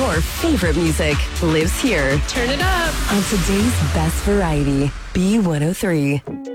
Your favorite music lives here Turn it up on today's best variety, B103.